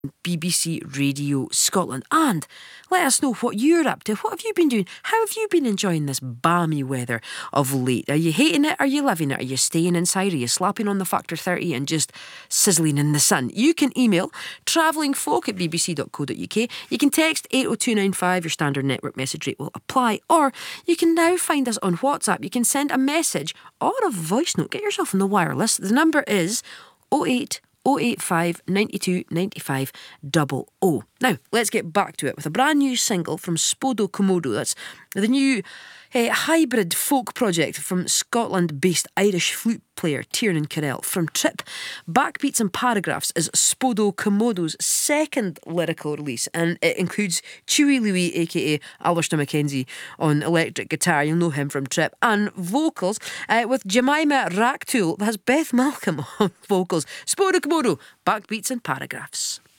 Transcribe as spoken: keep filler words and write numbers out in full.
B B C Radio Scotland. And let us know what you're up to. What have you been doing? How have you been enjoying this balmy weather of late? Are you hating it? Are you loving it? Are you staying inside? Are you slapping on the factor thirty and just sizzling in the sun? You can email travellingfolk at b b c dot co dot u k. You can text eight oh two nine five. Your standard network message rate will apply. Or you can now find us on WhatsApp. You can send a message or a voice note. Get yourself on the wireless. The number is oh eight oh eight five nine two nine five double oh. Now, let's get back to it with a brand new single from Spodou Komodo. That's the new uh, hybrid folk project from Scotland-based Irish flute player Tiernan Carell. From Trip, Backbeats and Paragraphs is Spodou Komodo's second lyrical release, and it includes Chewy Louis, aka Alistair Mackenzie, on electric guitar. You'll know him from Trip. And vocals uh, with Jemima Racktool. That's Beth Malcolm on vocals. Spodou Komodo, Backbeats and Paragraphs.